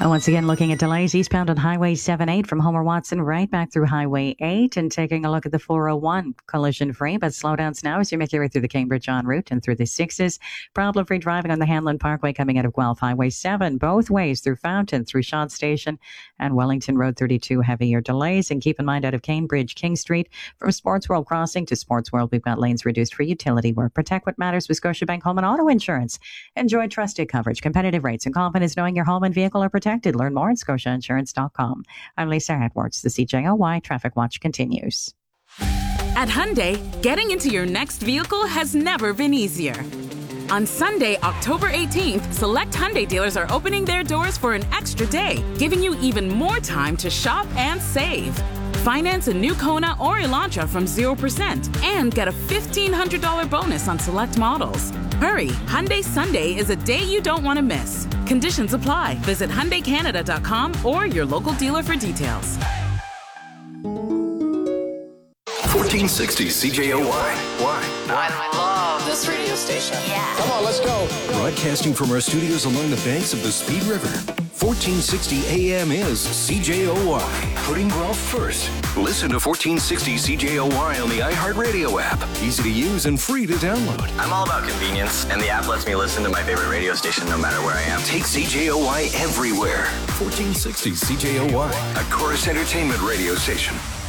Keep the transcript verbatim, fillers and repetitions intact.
And once again, looking at delays eastbound on Highway seven eight from Homer Watson right back through Highway eight, and taking a look at the four oh one collision free, but slowdowns now as you make your way through the Cambridge en route and through the sixes. Problem free driving on the Hanlon Parkway coming out of Guelph. Highway seven both ways through Fountain, through Shot Station and Wellington Road thirty-two. Heavier delays. And keep in mind out of Cambridge, King Street from Sports World Crossing to Sports World, we've got lanes reduced for utility work. Protect what matters with Scotiabank Home and Auto Insurance. Enjoy trusted coverage, competitive rates, and confidence knowing your home and vehicle are protected. Learn more at scotia insurance dot com. I'm Lisa Edwards. The C J O Y Traffic Watch continues. At Hyundai, getting into your next vehicle has never been easier. On Sunday, October eighteenth, select Hyundai dealers are opening their doors for an extra day, giving you even more time to shop and save. Finance a new Kona or Elantra from zero percent and get a fifteen hundred dollars bonus on select models. Hurry, Hyundai Sunday is a day you don't want to miss. Conditions apply. Visit Hyundai Canada dot com or your local dealer for details. fourteen sixty C J O Y. Why? I love this radio station. Yeah. Come on, let's go. Broadcasting from our studios along the banks of the Speed River. fourteen sixty A M is C J O Y. Putting Guelph first. Listen to fourteen sixty C J O Y on the iHeartRadio app. Easy to use and free to download. I'm all about convenience, and the app lets me listen to my favorite radio station no matter where I am. Take C J O Y everywhere. fourteen sixty C J O Y, a Chorus Entertainment radio station.